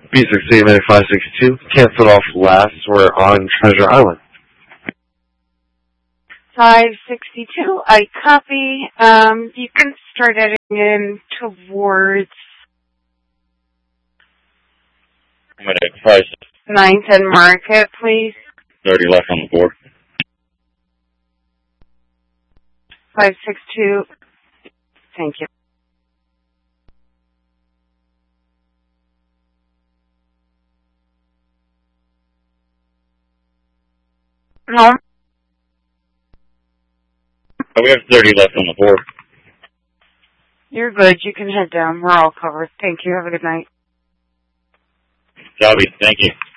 B689562, canceled off last. We're on Treasure Island. 562, I copy. You can start heading in towards 9th and Market, please. 30 left on the board. 562, thank you. No. We have 30 left on the board. You're good. You can head down. We're all covered. Thank you. Have a good night. Copy. Thank you.